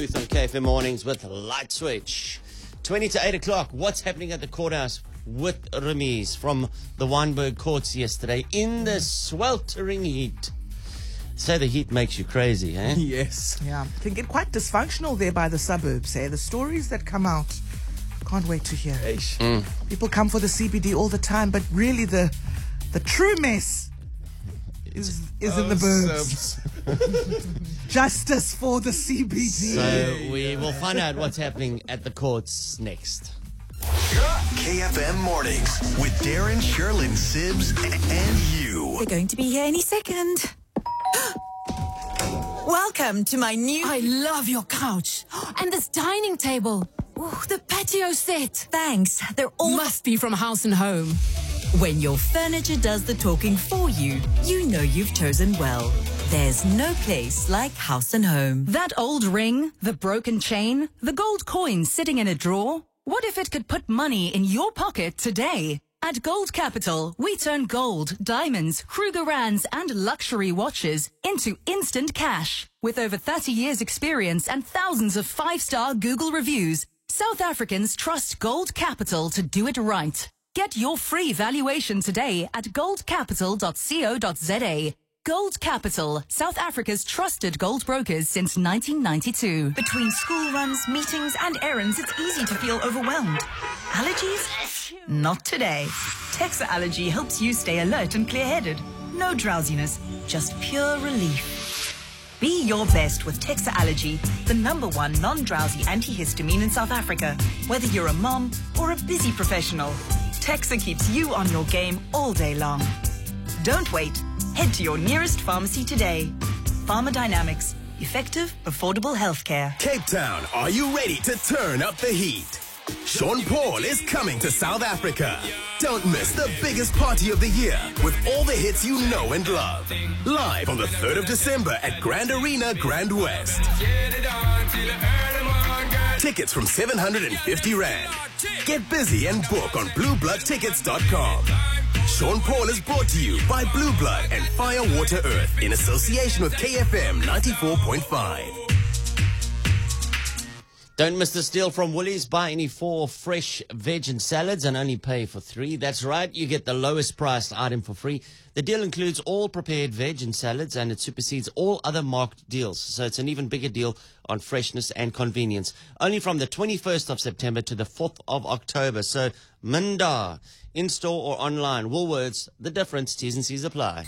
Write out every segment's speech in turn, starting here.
On KFM Mornings with Light Switch. 20 to 8 o'clock. What's happening at the courthouse with Ramiz from the Wynberg courts yesterday in the sweltering heat? Say the heat makes you crazy, eh? Yes. Yeah. It can get quite dysfunctional there by the suburbs, eh? The stories that come out, can't wait to hear. People come for the CBD all the time, but really the true mess is in the burbs. Justice for the CBD. So we will find out what's happening at the courts next. KFM Mornings with Darren, Sherlyn, Sibs, and you. They're going to be here any second. Welcome to my new... I love your couch. And this dining table. Ooh, the patio set. Thanks. They're all... Must be from House and Home. When your furniture does the talking for you, you know you've chosen well. There's no place like House and Home. That old ring, the broken chain, the gold coin sitting in a drawer. What if it could put money in your pocket today? At Gold Capital, we turn gold, diamonds, Krugerrands, and luxury watches into instant cash. With over 30 years experience and thousands of 5-star Google reviews, South Africans trust Gold Capital to do it right. Get your free valuation today at goldcapital.co.za. Gold Capital, South Africa's trusted gold brokers since 1992. Between school runs, meetings, and errands, it's easy to feel overwhelmed. Allergies? Not today. Texa Allergy helps you stay alert and clear-headed. No drowsiness, just pure relief. Be your best with Texa Allergy, the #1 non-drowsy antihistamine in South Africa. Whether you're a mom or a busy professional, Texa keeps you on your game all day long. Don't wait. Head to your nearest pharmacy today. Pharmadynamics. Effective, affordable healthcare. Cape Town, are you ready to turn up the heat? Sean Paul is coming to South Africa. Don't miss the biggest party of the year with all the hits you know and love. Live on the 3rd of December at Grand Arena, Grand West. Tickets from 750 Rand. Get busy and book on bluebloodtickets.com. Sean Paul is brought to you by Blue Blood and Fire Water Earth in association with KFM 94.5. Don't miss the steal from Woolies. Buy any 4 fresh veg and salads and only pay for 3. That's right, you get the lowest priced item for free. The deal includes all prepared veg and salads and it supersedes all other marked deals. So it's an even bigger deal on freshness and convenience. Only from the 21st of September to the 4th of October. So Minda, in-store or online. Woolworths, the difference. T's and C's apply.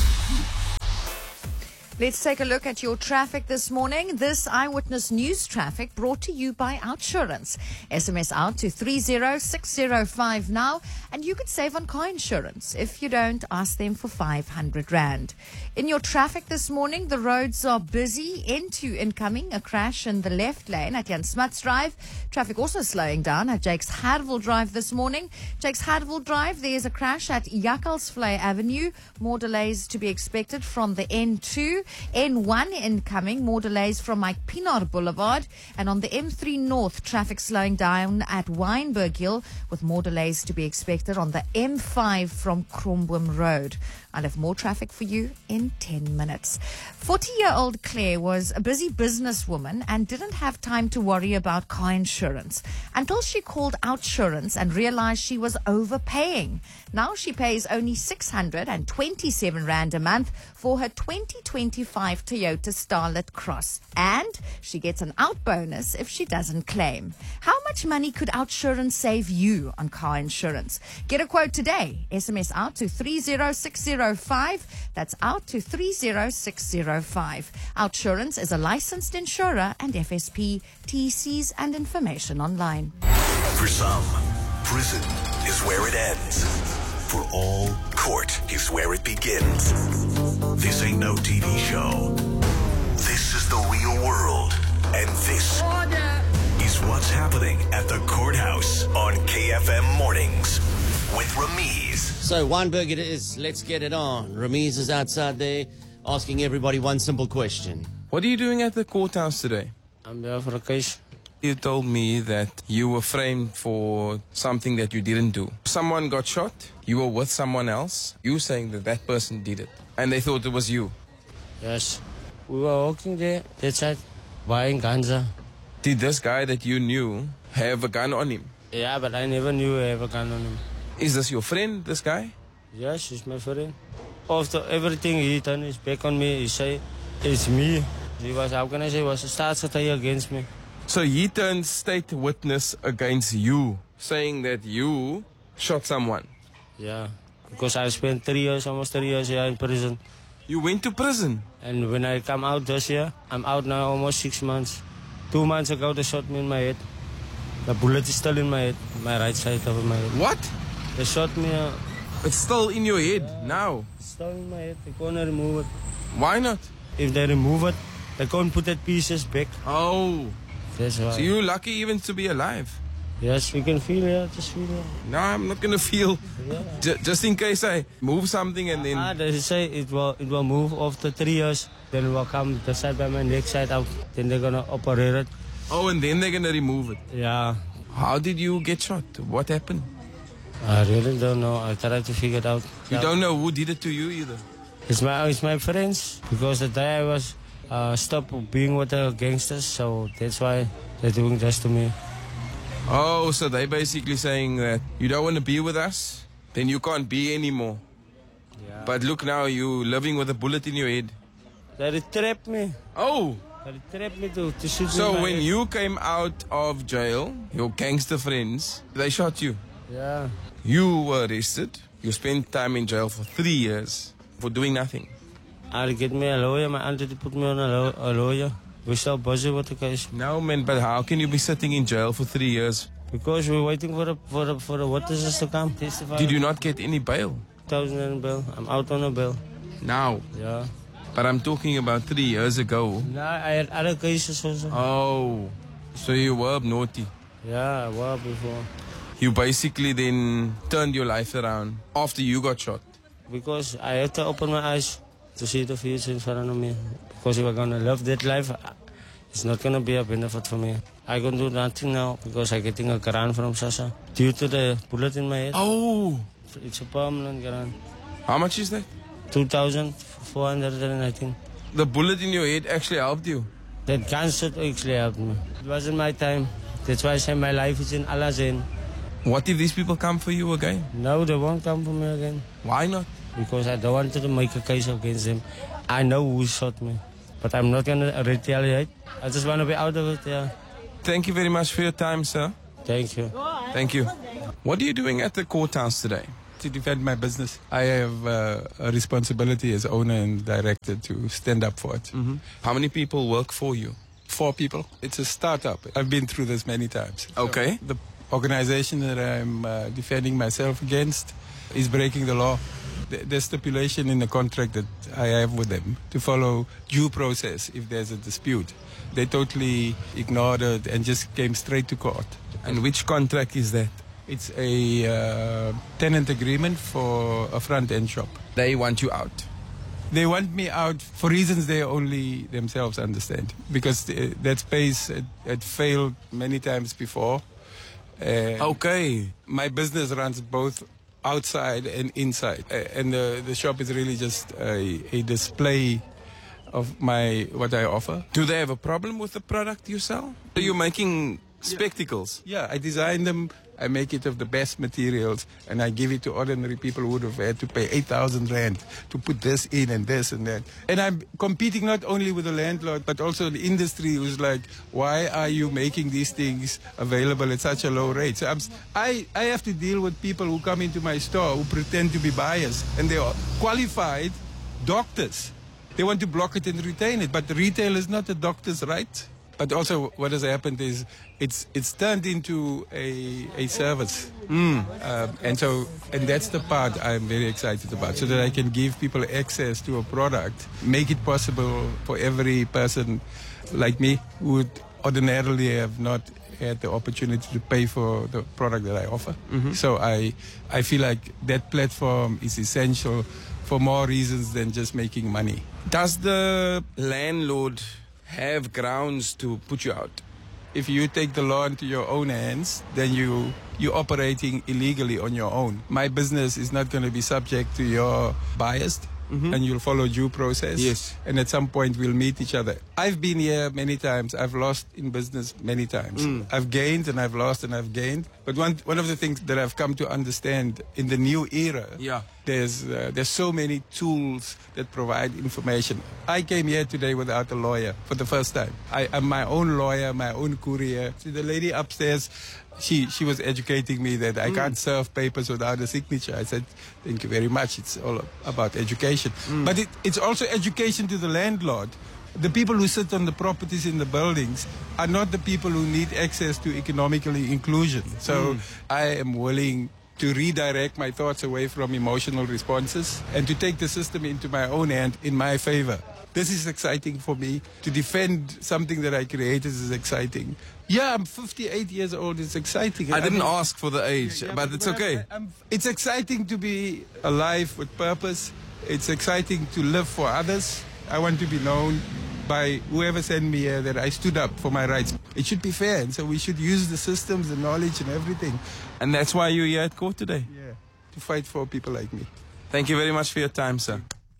Let's take a look at your traffic this morning. This Eyewitness News traffic brought to you by Outsurance. SMS out to 30605 now, and you could save on car insurance. If you don't, ask them for 500 Rand. In your traffic this morning, the roads are busy. Into incoming, a crash in the left lane at Jan Smuts Drive. Traffic also slowing down at Jakes Hartwell Drive this morning. Jakes Hartwell Drive, there's a crash at Jakkelsvlei Avenue. More delays to be expected from the N2. N1 incoming, more delays from Mike Pienaar Boulevard, and on the M3 North, traffic slowing down at Wynberg Hill with more delays to be expected on the M5 from Kromboom Road. I'll have more traffic for you in 10 minutes. 40-year-old Claire was a busy businesswoman and didn't have time to worry about car insurance until she called Outsurance and realized she was overpaying. Now she pays only 627 Rand a month for her 2025 Toyota Starlet Cross, and she gets an out bonus if she doesn't claim. How much money could Outsurance save you on car insurance? Get a quote today. SMS out to 30605. That's out to 30605. Outsurance is a licensed insurer and FSP. TCs and information online. For some, prison is where it ends. For all, court is where it begins. This ain't no TV show. This is the real world. And this is what's happening at the courthouse on KFM Mornings with Ramiz. So Wynberg it is. Let's get it on. Ramiz is outside there asking everybody one simple question. What are you doing at the courthouse today? I'm there for a case. You told me that you were framed for something that you didn't do. Someone got shot, you were with someone else, you saying that that person did it, and they thought it was you. Yes. We were walking there, that side, buying ganja. Did this guy that you knew have a gun on him? Yeah, but I never knew I have a gun on him. Is this your friend, this guy? Yes, he's my friend. After everything he turned his back on me, he said, it's me. He was, how can I say, was a staatsgetuige against me. So he turned state witness against you, saying that you shot someone. Yeah, because I spent 3 years, almost 3 years here in prison. You went to prison? And when I come out this year, I'm out now almost 6 months. 2 months ago, they shot me in my head. The bullet is still in my head, my right side of my head. What? They shot me. It's still in your head now? It's still in my head. They can't remove it. Why not? If they remove it, they can't put that pieces back. Oh. That's why. So you're lucky even to be alive? Yes, we can feel it. Just feel it. No, I'm not going to feel. Yeah. Just in case I move something and then... They say it will move after 3 years. Then it will come the side by my neck side out. Then they're going to operate it. Oh, and then they're going to remove it? Yeah. How did you get shot? What happened? I really don't know. I tried to figure it out. You don't know who did it to you either? It's my friends. Because the day I was stopped being with the gangsters. So that's why they're doing this to me. Oh, so they're basically saying that you don't want to be with us, then you can't be anymore. Yeah. But look now, you living with a bullet in your head. They trapped me. Oh! They trapped me to shoot me. So when you came out of jail, your gangster friends, they shot you? Yeah. You were arrested. You spent time in jail for 3 years for doing nothing. I get me a lawyer. My auntie put me on a lawyer. We're still busy with the case. No, man, but how can you be sitting in jail for 3 years? Because we're waiting for the witnesses to come testify. Did you not get any bail? 1,000 bail. I'm out on a bail. Now? Yeah. But I'm talking about 3 years ago. No, I had other cases also. Oh, so you were naughty. Yeah, I was before. You basically then turned your life around after you got shot. Because I had to open my eyes to see the future in front of me. Because if I'm going to live that life, it's not going to be a benefit for me. I can do nothing now because I'm getting a grant from Sasa. Due to the bullet in my head. Oh! It's a permanent grant. How much is that? 2,419. The bullet in your head actually helped you? That gun shot actually helped me. It wasn't my time. That's why I say my life is in Allah's hand. What if these people come for you again? No, they won't come for me again. Why not? Because I don't want to make a case against them. I know who shot me. But I'm not going to retaliate. I just want to be out of it, yeah. Thank you very much for your time, sir. Thank you. Thank you. What are you doing at the courthouse today? To defend my business. I have a responsibility as owner and director to stand up for it. Mm-hmm. How many people work for you? 4 people. It's a startup. I've been through this many times. Okay. So the organization that I'm defending myself against is breaking the law. There's stipulation in the contract that I have with them to follow due process if there's a dispute. They totally ignored it and just came straight to court. And which contract is that? It's a tenant agreement for a front-end shop. They want you out? They want me out for reasons they only themselves understand. Because that space had failed many times before. Okay. My business runs both outside and inside. And the shop is really just a display of what I offer. Do they have a problem with the product you sell? Are you making spectacles? Yeah, I design them. I make it of the best materials, and I give it to ordinary people who would have had to pay 8,000 rand to put this in and this and that. And I'm competing not only with the landlord, but also the industry who's like, why are you making these things available at such a low rate? So I have to deal with people who come into my store who pretend to be buyers, and they are qualified doctors. They want to block it and retain it, but the retail is not a doctor's right. But also what has happened is it's turned into a service. And that's the part I'm very excited about, so that I can give people access to a product, make it possible for every person like me who would ordinarily have not had the opportunity to pay for the product that I offer. Mm-hmm. So I feel like that platform is essential for more reasons than just making money. Does the landlord have grounds to put you out? If you take the law into your own hands, then you're operating illegally on your own. My business is not going to be subject to your bias. and you'll follow due process. Yes. And at some point we'll meet each other. I've been here many times. I've lost in business many times. I've gained and I've lost and I've gained. But one of the things that I've come to understand in the new era, there's so many tools that provide information. I came here today without a lawyer for the first time. I'm my own lawyer, my own courier. See, the lady upstairs, she was educating me that I can't serve papers without a signature. I said, thank you very much. It's all about education. But it's also education to the landlord. The people who sit on the properties in the buildings are not the people who need access to economically inclusion. So I am willing to redirect my thoughts away from emotional responses and to take the system into my own hand in my favor. This is exciting for me. To defend something that I created is exciting. Yeah, I'm 58 years old. It's exciting. I didn't ask for the age, but it's okay. It's exciting to be alive with purpose. It's exciting to live for others. I want to be known by whoever sent me here that I stood up for my rights. It should be fair, and so we should use the systems, the knowledge, and everything. And that's why you're here at court today? Yeah, to fight for people like me. Thank you very much for your time, sir.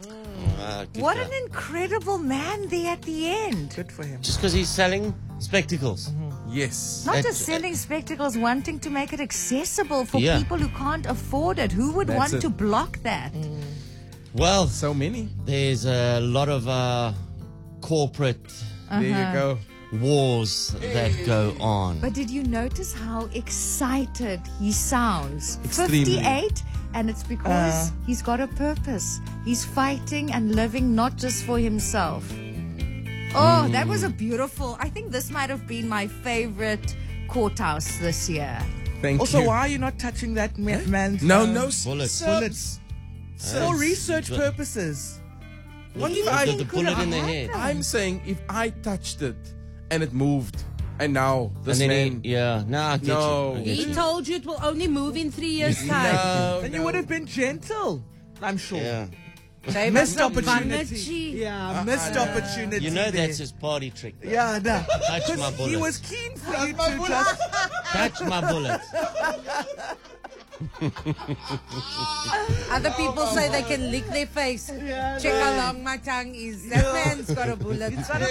What an incredible man there at the end. Good for him. Just because he's selling spectacles. Yes. Not just selling spectacles, wanting to make it accessible for people who can't afford it. Who would want to block that? Well, so many. There's a lot of corporate There you go. wars that go on. But did you notice how excited he sounds? Extremely. 58, and it's because he's got a purpose. He's fighting and living not just for himself. Oh, that was a beautiful. I think this might have been my favorite courthouse this year. Thank Also, you. why are you not touching that man's No, Bullets. bullets? For research purposes. What if the bullet in the head? I'm saying if I touched it and it moved, and now this And then man... I get No. you. I get He you. told you it will only move in 3 years' time. No, Then you would have been gentle. I'm sure. Yeah. They Missed must have opportunity. Yeah, missed opportunity. You know there. that's his party trick. Yeah, no. Touch my He bullet. was keen for you to just. Touch my bullet. Other people say they can lick their face. Check how long my tongue is. That man's got a bullet. He's got a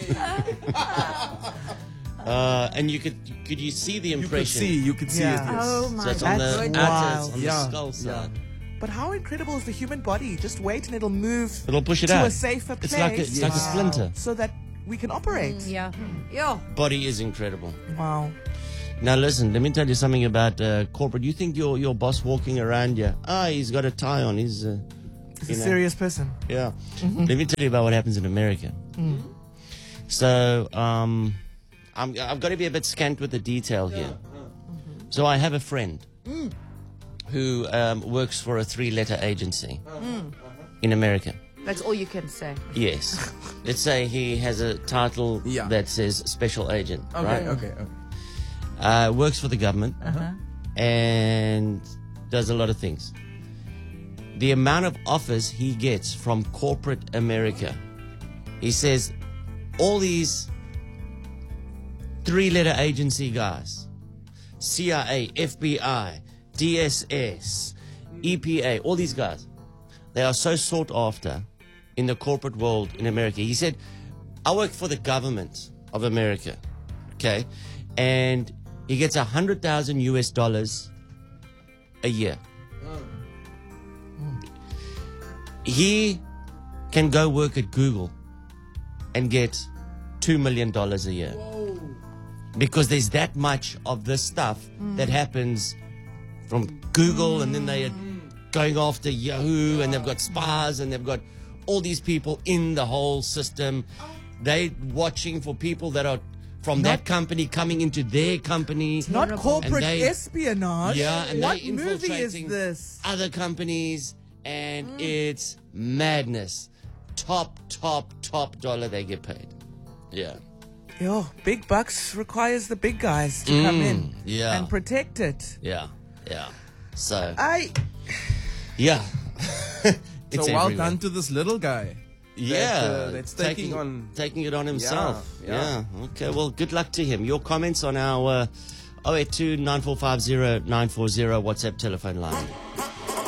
bullet. And could you see the impression? You could see Yeah. it, yes. Oh my So it's God. on the That's outer, wild. on the skull side. But how incredible is the human body? Just wait and it'll move It'll push it to out. a safer place. It's like a splinter. So that we can operate. Yeah. Yeah. Body is incredible. Wow. Now listen, let me tell you something about corporate. You think your boss walking around here? He's got a tie on. He's He's a serious person. Yeah. Let me tell you about what happens in America. So I've got to be a bit scant with the detail here. So I have a friend who works for a 3-letter agency in America. That's all you can say. Yes. Let's say he has a title that says special agent. Okay, right? okay. Works for the government and does a lot of things. The amount of offers he gets from corporate America, he says all these 3-letter agency guys, CIA, FBI, DSS, EPA, all these guys, they are so sought after in the corporate world in America. He said, I work for the government of America, okay, and he gets $100,000 US a year. He can go work at Google and get $2 million a year. Because there's that much of this stuff that happens from Google, and then they are going after Yahoo, and they've got spies, and they've got all these people in the whole system. They watching for people that are from that company coming into their company. Not corporate they- espionage. Yeah, and what they movie is infiltrating this? other companies, and it's madness. Top dollar they get paid. Yeah. Yo, big bucks requires the big guys to come in yeah. and protect it. Yeah. So, Yeah. It's So well everywhere. done to this little guy. That's taking it on himself. Yeah. Okay. Well, good luck to him. Your comments on our 082 9450 940 WhatsApp telephone line.